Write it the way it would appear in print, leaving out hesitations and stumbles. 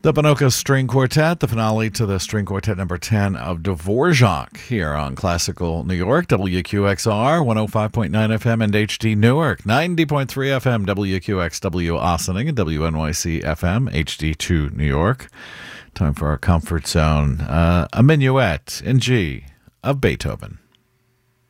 The Bonoka String Quartet, the finale to the String Quartet number 10 of Dvorak here on Classical New York, WQXR, 105.9 FM and HD Newark, 90.3 FM, WQXW Ossining, and WNYC FM, HD2 New York. Time for our Comfort Zone, a minuet in G of Beethoven.